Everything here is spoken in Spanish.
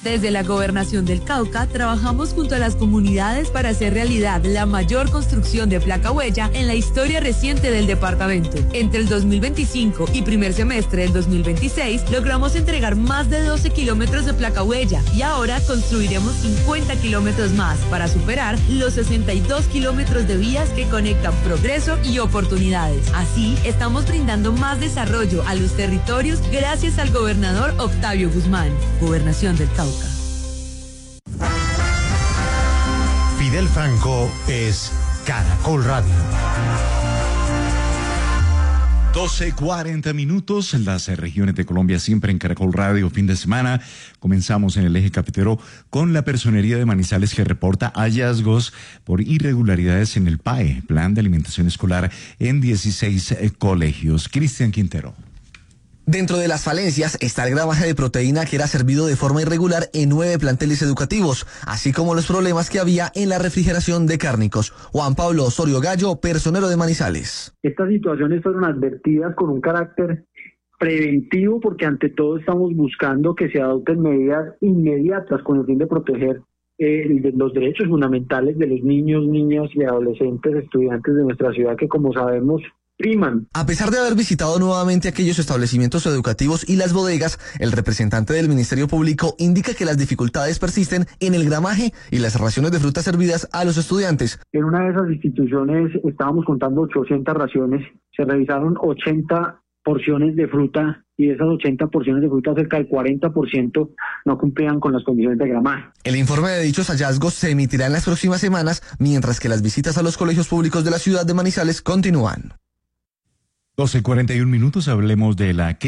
Desde la Gobernación del Cauca, trabajamos junto a las comunidades para hacer realidad la mayor construcción de placa huella en la historia reciente del departamento. Entre el 2025 y primer semestre del 2026, logramos entregar más de 12 kilómetros de placa huella y ahora construiremos 50 kilómetros más para superar los 62 kilómetros de vías que conectan progreso y oportunidades. Así, estamos brindando más desarrollo a los territorios gracias al gobernador Octavio Guzmán. Gobernación del Cauca. Fidel Franco es Caracol Radio. 12:40 minutos en las regiones de Colombia, siempre en Caracol Radio, fin de semana. Comenzamos en el eje cafetero con la Personería de Manizales, que reporta hallazgos por irregularidades en el PAE, Plan de Alimentación Escolar, en 16 colegios. Cristian Quintero. Dentro de las falencias está el gramaje de proteína que era servido de forma irregular en 9 planteles educativos, así como los problemas que había en la refrigeración de cárnicos. Juan Pablo Osorio Gallo, personero de Manizales. Estas situaciones fueron advertidas con un carácter preventivo, porque ante todo estamos buscando que se adopten medidas inmediatas con el fin de proteger los derechos fundamentales de los niños, niñas y adolescentes, estudiantes de nuestra ciudad, que como sabemos priman. A pesar de haber visitado nuevamente aquellos establecimientos educativos y las bodegas, el representante del Ministerio Público indica que las dificultades persisten en el gramaje y las raciones de frutas servidas a los estudiantes. En una de esas instituciones estábamos contando 800 raciones, se revisaron 80 porciones de fruta, y de esas 80 porciones de fruta, cerca del 40% no cumplían con las condiciones de gramaje. El informe de dichos hallazgos se emitirá en las próximas semanas, mientras que las visitas a los colegios públicos de la ciudad de Manizales continúan. 12:41 minutos, hablemos de la